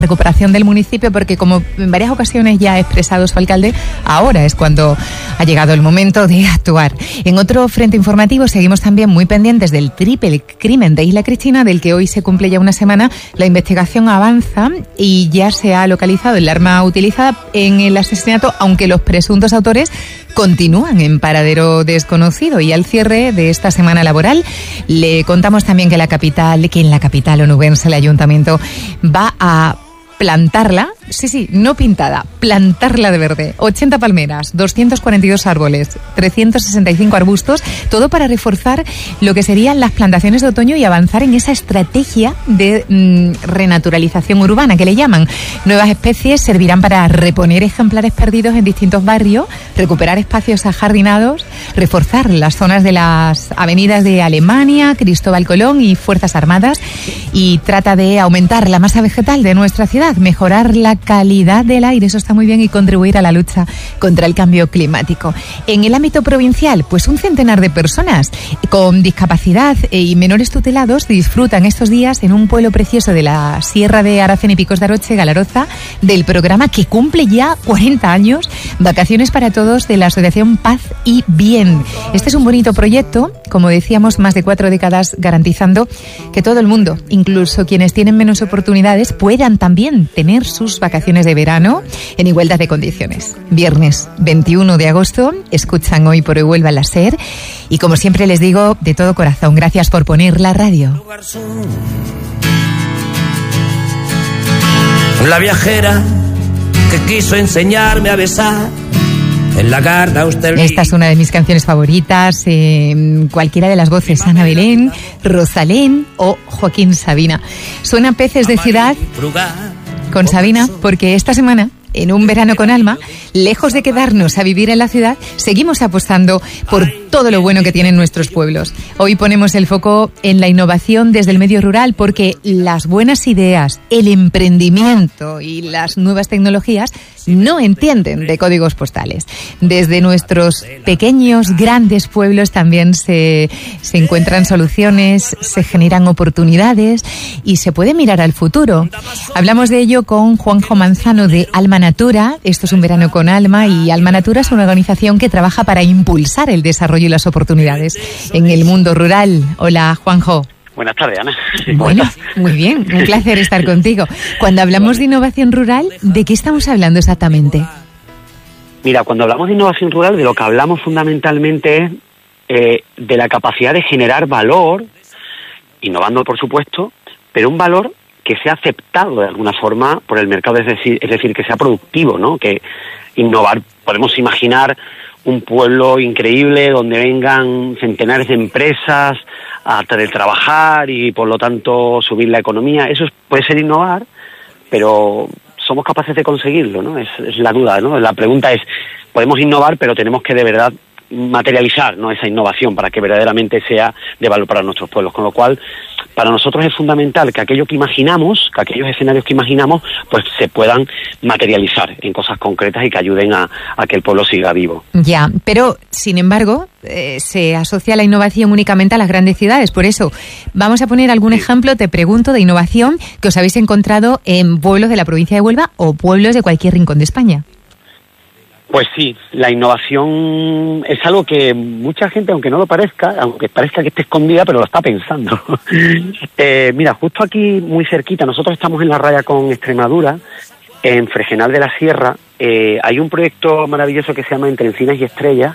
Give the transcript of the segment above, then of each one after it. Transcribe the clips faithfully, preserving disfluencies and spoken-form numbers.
recuperación del municipio, porque como en varias ocasiones ya ha expresado su alcalde, ahora es cuando ha llegado el momento de actuar. En otro frente informativo seguimos también muy pendientes del triple crimen de Isla Cristina, del que hoy se cumple ya una semana. La investigación avanza y ya se ha localizado el arma utilizada en el asesinato, aunque los presuntos autores continúan en paradero desconocido. Y al cierre de esta semana laboral le contamos también que la capital, que en la capital onubense el ayuntamiento va a plantarla, sí, sí, no pintada, plantarla de verde. ochenta palmeras, doscientos cuarenta y dos árboles, trescientos sesenta y cinco arbustos, todo para reforzar lo que serían las plantaciones de otoño y avanzar en esa estrategia de mmm, renaturalización urbana que le llaman. Nuevas especies servirán para reponer ejemplares perdidos en distintos barrios, recuperar espacios ajardinados, reforzar las zonas de las avenidas de Alemania, Cristóbal Colón y Fuerzas Armadas, y trata de aumentar la masa vegetal de nuestra ciudad, mejorar la calidad del aire, eso está muy bien, y contribuir a la lucha contra el cambio climático. En el ámbito provincial, pues un centenar de personas con discapacidad y menores tutelados disfrutan estos días en un pueblo precioso de la Sierra de Aracena y Picos de Aroche, Galaroza, del programa que cumple ya cuarenta años, Vacaciones para Todos, de la Asociación Paz y Bien. Este es un bonito proyecto, como decíamos, más de cuatro décadas garantizando que todo el mundo, incluso quienes tienen menos oportunidades, puedan también tener sus vacaciones de verano en igualdad de condiciones. Viernes veintiuno de agosto, escuchan Hoy por Hoy Huelva la SER, y como siempre les digo, de todo corazón, gracias por poner la radio. La viajera que quiso enseñarme a besar en la garda usted. Esta es una de mis canciones favoritas, eh, cualquiera de las voces, Ana Belén, Rosalén o Joaquín Sabina. Suena Peces de Ciudad con Sabina, porque esta semana, en Un Verano con Alma, lejos de quedarnos a vivir en la ciudad, seguimos apostando por todo lo bueno que tienen nuestros pueblos. Hoy ponemos el foco en la innovación desde el medio rural, porque las buenas ideas, el emprendimiento y las nuevas tecnologías no entienden de códigos postales. Desde nuestros pequeños, grandes pueblos también se, se encuentran soluciones, se generan oportunidades y se puede mirar al futuro. Hablamos de ello con Juanjo Manzano de Alma Natura. Esto es Un Verano con Alma, y Alma Natura es una organización que trabaja para impulsar el desarrollo y las oportunidades en el mundo rural. Hola, Juanjo. Buenas tardes, Ana. Bueno, muy bien, un placer estar contigo. Cuando hablamos de innovación rural, ¿de qué estamos hablando exactamente? Mira, cuando hablamos de innovación rural, de lo que hablamos fundamentalmente es eh, de la capacidad de generar valor, innovando por supuesto, pero un valor que sea aceptado de alguna forma por el mercado, es decir, es decir, que sea productivo, ¿no? Que innovar, podemos imaginar un pueblo increíble donde vengan centenares de empresas a trabajar y por lo tanto subir la economía. Eso puede ser innovar, pero somos capaces de conseguirlo, ¿no? Es, es la duda, ¿no? La pregunta es, podemos innovar, pero tenemos que de verdad materializar, ¿no?, esa innovación para que verdaderamente sea de valor para nuestros pueblos. Con lo cual, para nosotros es fundamental que aquello que imaginamos, que aquellos escenarios que imaginamos, pues se puedan materializar en cosas concretas y que ayuden a, a que el pueblo siga vivo. Ya, pero sin embargo, eh, se asocia la innovación únicamente a las grandes ciudades. Por eso, vamos a poner algún ejemplo, te pregunto, de innovación que os habéis encontrado en pueblos de la provincia de Huelva o pueblos de cualquier rincón de España. Pues sí, la innovación es algo que mucha gente, aunque no lo parezca, aunque parezca que esté escondida, pero lo está pensando. eh, mira, justo aquí, muy cerquita, nosotros estamos en la raya con Extremadura, en Fregenal de la Sierra, eh, hay un proyecto maravilloso que se llama Entre Encinas y Estrellas,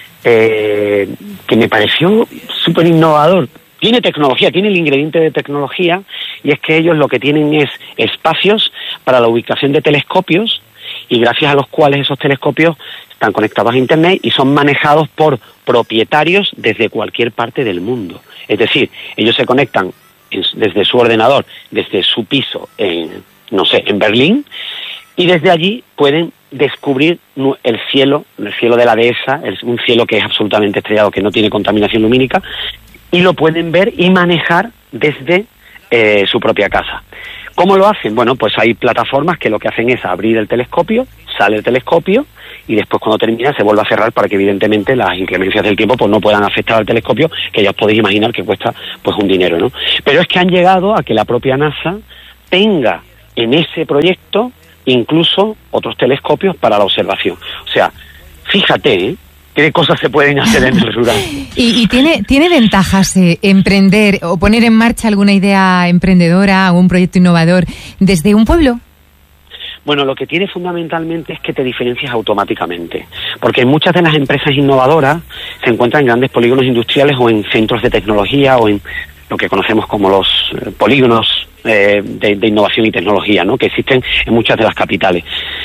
eh, que me pareció súper innovador. Tiene tecnología, tiene el ingrediente de tecnología, y es que ellos lo que tienen es espacios para la ubicación de telescopios, y gracias a los cuales esos telescopios están conectados a Internet y son manejados por propietarios desde cualquier parte del mundo. Es decir, ellos se conectan en, desde su ordenador, desde su piso, en, no sé, en Berlín, y desde allí pueden descubrir el cielo, el cielo de la dehesa, el, un cielo que es absolutamente estrellado, que no tiene contaminación lumínica, y lo pueden ver y manejar desde eh, su propia casa. ¿Cómo lo hacen? Bueno, pues hay plataformas que lo que hacen es abrir el telescopio, sale el telescopio y después cuando termina se vuelve a cerrar para que evidentemente las inclemencias del tiempo pues no puedan afectar al telescopio, que ya os podéis imaginar que cuesta pues un dinero, ¿no? Pero es que han llegado a que la propia NASA tenga en ese proyecto incluso otros telescopios para la observación. O sea, fíjate, ¿eh?, qué cosas se pueden hacer en el rural. ¿Y, y tiene, tiene ventajas eh, emprender o poner en marcha alguna idea emprendedora, algún proyecto innovador desde un pueblo? Bueno, lo que tiene fundamentalmente es que te diferencias automáticamente, porque muchas de las empresas innovadoras se encuentran en grandes polígonos industriales o en centros de tecnología o en lo que conocemos como los eh, polígonos eh, de, de innovación y tecnología, ¿no?, que existen en muchas de las capitales.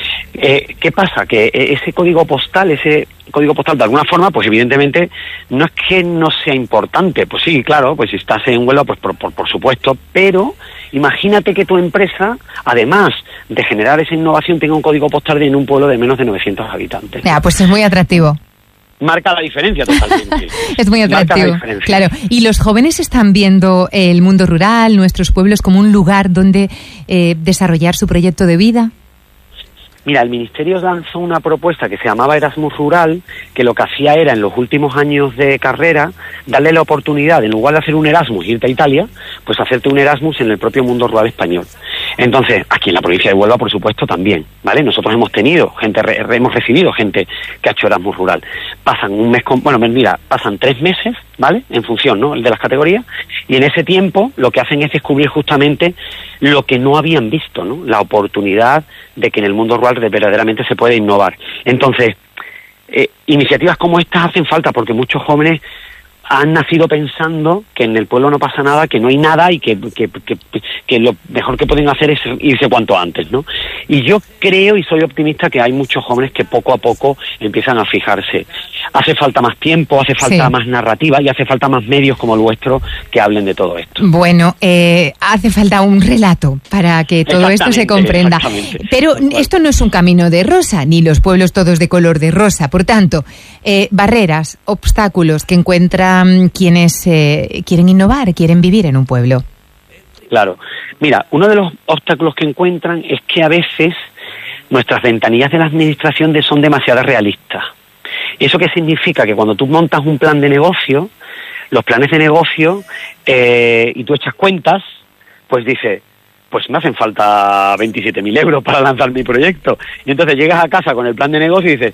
Eh, ¿Qué pasa? Que ese código postal, ese código postal de alguna forma, pues evidentemente no es que no sea importante, pues sí, claro, pues si estás en Huelva, pues por, por, por supuesto, pero imagínate que tu empresa, además de generar esa innovación, tenga un código postal en un pueblo de menos de novecientos habitantes. Ya, pues es muy atractivo. Marca la diferencia totalmente. Es muy atractivo, claro. Y los jóvenes están viendo el mundo rural, nuestros pueblos, como un lugar donde eh, desarrollar su proyecto de vida. Mira, el Ministerio lanzó una propuesta que se llamaba Erasmus Rural, que lo que hacía era, en los últimos años de carrera, darle la oportunidad, en lugar de hacer un Erasmus e irte a Italia, pues hacerte un Erasmus en el propio mundo rural español. Entonces, aquí en la provincia de Huelva, por supuesto, también, ¿vale? Nosotros hemos tenido gente, re, hemos recibido gente que ha hecho Erasmus Rural. Pasan un mes, con, bueno, mira, pasan tres meses, ¿vale?, en función, ¿no?, el de las categorías, y en ese tiempo lo que hacen es descubrir justamente lo que no habían visto, ¿no?, la oportunidad de que en el mundo rural verdaderamente se puede innovar. Entonces, eh, iniciativas como estas hacen falta porque muchos jóvenes han nacido pensando que en el pueblo no pasa nada, que no hay nada y que, que, que, que lo mejor que pueden hacer es irse cuanto antes, ¿no? Y yo creo y soy optimista que hay muchos jóvenes que poco a poco empiezan a fijarse. Hace falta más tiempo, hace falta sí. más narrativa y hace falta más medios como el vuestro que hablen de todo esto. Bueno, eh, hace falta un relato para que todo esto se comprenda. Pero esto no es un camino de rosa, ni los pueblos todos de color de rosa. Por tanto, eh, barreras, obstáculos que encuentran quienes eh, quieren innovar, quieren vivir en un pueblo. Claro. Mira, uno de los obstáculos que encuentran es que a veces nuestras ventanillas de la administración de son demasiado realistas. ¿Eso qué significa? Que cuando tú montas un plan de negocio, los planes de negocio, eh, y tú echas cuentas, pues dices, pues me hacen falta veintisiete mil euros para lanzar mi proyecto. Y entonces llegas a casa con el plan de negocio y dices,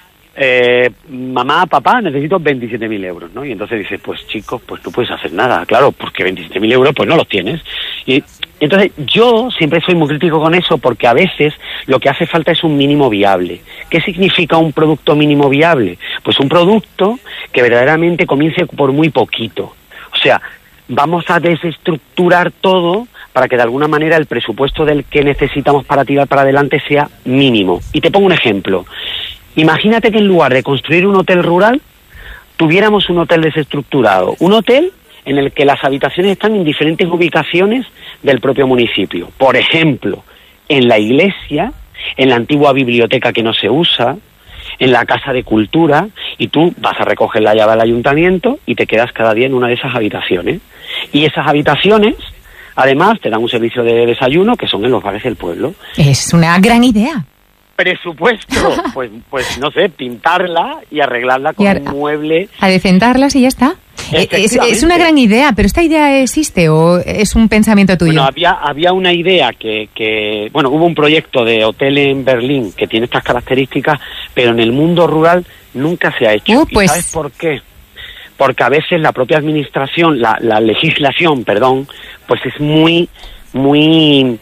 eh, mamá, papá, necesito veintisiete mil euros, ¿no? Y entonces dices, pues chicos, pues no puedes hacer nada, claro, porque veintisiete mil euros pues no los tienes. Y entonces yo siempre soy muy crítico con eso porque a veces lo que hace falta es un mínimo viable. ¿Qué significa un producto mínimo viable? Pues un producto que verdaderamente comience por muy poquito. O sea, vamos a desestructurar todo para que de alguna manera el presupuesto del que necesitamos para tirar para adelante sea mínimo. Y te pongo un ejemplo. Imagínate que en lugar de construir un hotel rural, tuviéramos un hotel desestructurado. Un hotel en el que las habitaciones están en diferentes ubicaciones del propio municipio. Por ejemplo, en la iglesia, en la antigua biblioteca que no se usa, en la casa de cultura, y tú vas a recoger la llave al ayuntamiento y te quedas cada día en una de esas habitaciones. Y esas habitaciones, además, te dan un servicio de desayuno que son en los bares del pueblo. Es una gran idea. Presupuesto, pues, pues no sé, pintarla y arreglarla con a, un mueble. Adecentarlas y ya está. Es, es una gran idea, pero ¿esta idea existe o es un pensamiento tuyo? Bueno, había, había una idea que, que, bueno, hubo un proyecto de hotel en Berlín que tiene estas características, pero en el mundo rural nunca se ha hecho. Uh, pues... ¿Y sabes por qué? Porque a veces la propia administración, la, la legislación, perdón, pues es muy, muy...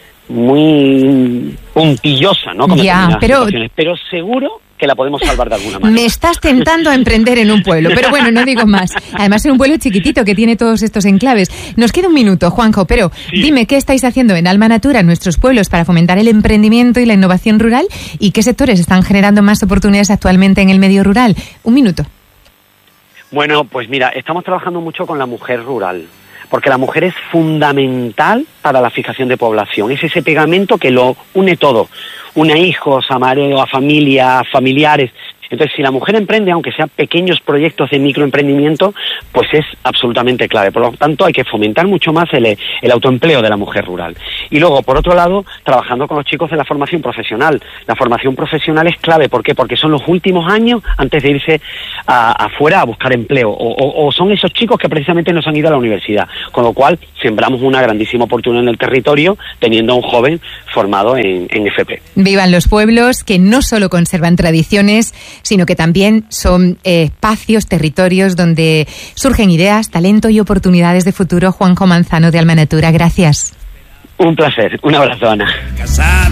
muy puntillosa, ¿no? Como ya, pero... pero seguro que la podemos salvar de alguna manera. Me estás tentando a emprender en un pueblo, pero bueno, no digo más. Además, en un pueblo chiquitito que tiene todos estos enclaves. Nos queda un minuto, Juanjo, pero sí. Dime qué estáis haciendo en Alma Natura, en nuestros pueblos, para fomentar el emprendimiento y la innovación rural, y qué sectores están generando más oportunidades actualmente en el medio rural. Un minuto. Bueno, pues mira, estamos trabajando mucho con la mujer rural, porque la mujer es fundamental para la fijación de población. Es ese pegamento que lo une todo. Une a hijos, a mareo, a familia, a familiares. Entonces, si la mujer emprende, aunque sean pequeños proyectos de microemprendimiento, pues es absolutamente clave. Por lo tanto, hay que fomentar mucho más el, el autoempleo de la mujer rural. Y luego, por otro lado, trabajando con los chicos de la formación profesional. La formación profesional es clave. ¿Por qué? Porque son los últimos años antes de irse a, afuera a buscar empleo. O, o, o son esos chicos que precisamente no se han ido a la universidad. Con lo cual, sembramos una grandísima oportunidad en el territorio, teniendo a un joven formado en, en F P. Vivan los pueblos que no solo conservan tradiciones, sino que también son eh, espacios, territorios donde surgen ideas, talento y oportunidades de futuro. Juanjo Manzano de Alma Natura, gracias. Un placer. Un abrazo, Ana.